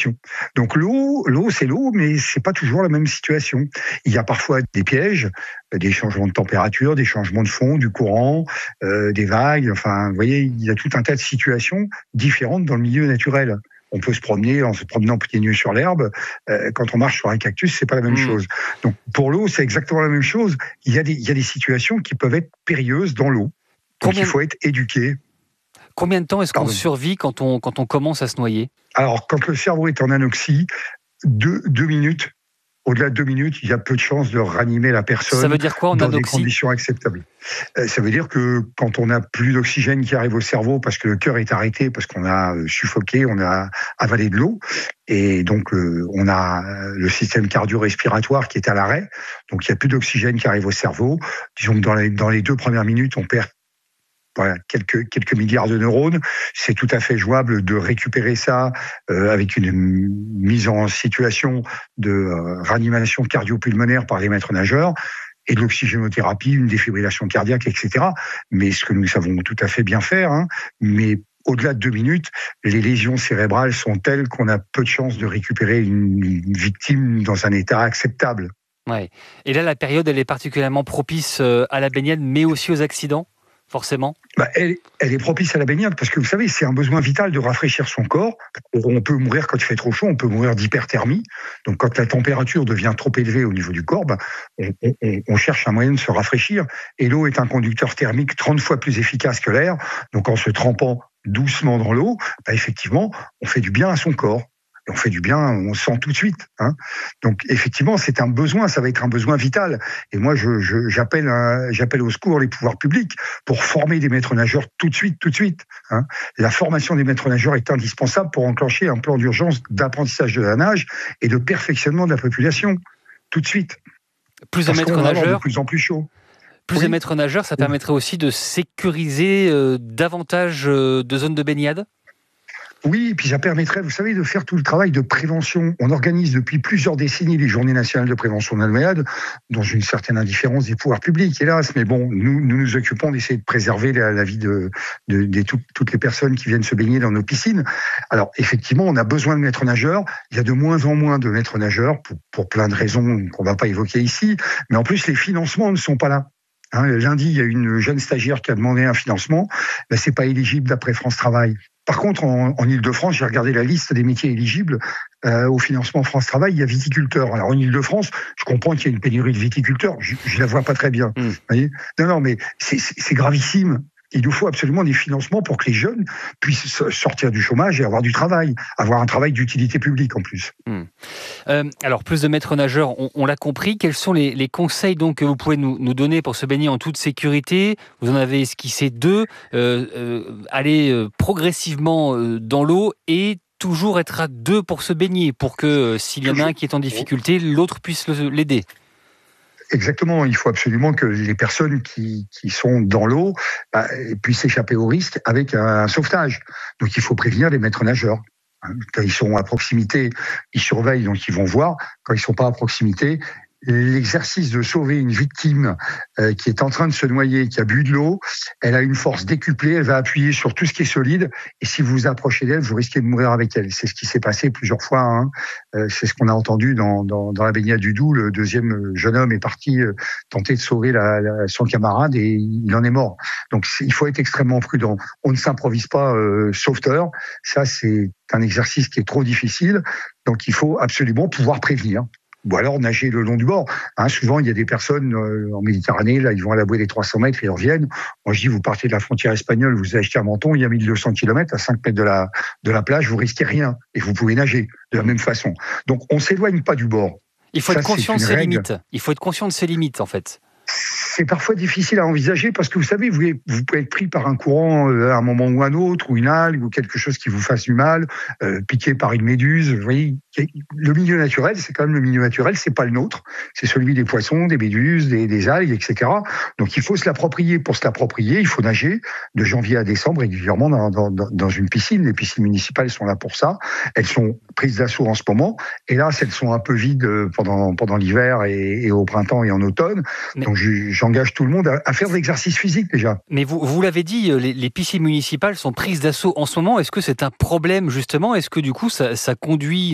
situation. Donc l'eau, c'est l'eau, mais c'est pas toujours la même situation. Il y a parfois des pièges, des changements de température, des changements de fond, du courant, des vagues. Enfin, vous voyez, il y a tout un tas de situations différentes dans le milieu naturel. On peut se promener en se promenant pieds nus sur l'herbe. Quand on marche sur un cactus, c'est pas la même chose. Donc pour l'eau, c'est exactement la même chose. Il y a des situations qui peuvent être périlleuses dans l'eau. Donc il faut être éduqué. Combien de temps est-ce qu'on survit quand on commence à se noyer ? Alors, quand le cerveau est en anoxie, 2 minutes. Au-delà de 2 minutes, il y a peu de chances de ranimer la personne. Ça veut dire quoi en dans anoxie ? Des conditions acceptables. Ça veut dire que quand on n'a plus d'oxygène qui arrive au cerveau parce que le cœur est arrêté, parce qu'on a suffoqué, on a avalé de l'eau, et donc on a le système cardio-respiratoire qui est à l'arrêt, donc il n'y a plus d'oxygène qui arrive au cerveau. Disons que dans les 2 premières minutes, on perd quelques milliards de neurones. C'est tout à fait jouable de récupérer ça avec une mise en situation de réanimation cardio-pulmonaire par les maîtres nageurs et de l'oxygénothérapie, une défibrillation cardiaque, etc. Mais ce que nous savons tout à fait bien faire, mais au-delà de 2 minutes, les lésions cérébrales sont telles qu'on a peu de chances de récupérer une victime dans un état acceptable. Ouais. Et là, la période, elle est particulièrement propice à la baignade, mais aussi aux accidents ? Forcément. Elle est propice à la baignade parce que vous savez, c'est un besoin vital de rafraîchir son corps. On peut mourir quand il fait trop chaud, on peut mourir d'hyperthermie. Donc quand la température devient trop élevée au niveau du corps, on cherche un moyen de se rafraîchir. Et l'eau est un conducteur thermique 30 fois plus efficace que l'air. Donc en se trempant doucement dans l'eau, effectivement, on fait du bien à son corps. Et on fait du bien, on sent tout de suite. Donc effectivement, c'est un besoin, ça va être un besoin vital. Et moi, j'appelle au secours les pouvoirs publics pour former des maîtres nageurs tout de suite. La formation des maîtres nageurs est indispensable pour enclencher un plan d'urgence d'apprentissage de la nage et de perfectionnement de la population tout de suite. Plus de maîtres nageurs, de plus en plus chaud. Plus de maîtres nageurs, ça permettrait aussi de sécuriser davantage de zones de baignade ? Oui, et puis ça permettrait, vous savez, de faire tout le travail de prévention. On organise depuis plusieurs décennies les journées nationales de prévention de la noyade, dans une certaine indifférence des pouvoirs publics, hélas. Mais bon, nous occupons d'essayer de préserver la vie de toutes les personnes qui viennent se baigner dans nos piscines. Alors, effectivement, on a besoin de maîtres nageurs. Il y a de moins en moins de maîtres nageurs, pour plein de raisons qu'on ne va pas évoquer ici. Mais en plus, les financements ne sont pas là. Lundi, il y a une jeune stagiaire qui a demandé un financement. C'est pas éligible d'après France Travail. Par contre, en Ile-de-France, j'ai regardé la liste des métiers éligibles au financement France Travail. Il y a viticulteur. Alors en Ile-de-France, je comprends qu'il y a une pénurie de viticulteurs. Je la vois pas très bien. Vous voyez ? Non, mais c'est gravissime. Il nous faut absolument des financements pour que les jeunes puissent sortir du chômage et avoir du travail, avoir un travail d'utilité publique en plus. Alors, plus de maîtres nageurs, on l'a compris. Quels sont les conseils donc, que vous pouvez nous donner pour se baigner en toute sécurité ? Vous en avez esquissé 2. Aller progressivement dans l'eau et toujours être à 2 pour se baigner, pour que s'il y en a un qui est en difficulté, l'autre puisse l'aider. Exactement, il faut absolument que les personnes qui sont dans l'eau puissent échapper au risque avec un sauvetage. Donc il faut prévenir les maîtres nageurs. Quand ils sont à proximité, ils surveillent, donc ils vont voir. Quand ils ne sont pas à proximité, l'exercice de sauver une victime qui est en train de se noyer, qui a bu de l'eau, elle a une force décuplée, elle va appuyer sur tout ce qui est solide, et si vous vous approchez d'elle, vous risquez de mourir avec elle. C'est ce qui s'est passé plusieurs fois. C'est ce qu'on a entendu dans la baignade du Doubs. Le deuxième jeune homme est parti tenter de sauver son camarade et il en est mort. Donc il faut être extrêmement prudent. On ne s'improvise pas sauveteur. Ça, c'est un exercice qui est trop difficile. Donc il faut absolument pouvoir prévenir. Ou alors nager le long du bord. Souvent, il y a des personnes en Méditerranée, là, ils vont à la bouée des 300 mètres et ils reviennent. Moi, je dis, vous partez de la frontière espagnole, vous achetez un menton, il y a 1200 km, à 5 mètres de la plage, vous risquez rien. Et vous pouvez nager de la même façon. Donc, on ne s'éloigne pas du bord. Il faut être conscient de ses limites. Il faut être conscient de ses limites, en fait. C'est parfois difficile à envisager parce que vous savez, vous pouvez être pris par un courant à un moment ou un autre, ou une algue, ou quelque chose qui vous fasse du mal, piqué par une méduse. Vous voyez, le milieu naturel, c'est quand même le milieu naturel, c'est pas le nôtre. C'est celui des poissons, des méduses, des algues, etc. Donc il faut se l'approprier. Pour se l'approprier, il faut nager de janvier à décembre régulièrement dans une piscine. Les piscines municipales sont là pour ça. Elles sont prises d'assaut en ce moment. Hélas, elles sont un peu vides pendant l'hiver et au printemps et en automne. Donc j'engage tout le monde à faire de l'exercice physique déjà. Mais vous l'avez dit, les piscines municipales sont prises d'assaut en ce moment. Est-ce que c'est un problème justement ? Est-ce que du coup ça conduit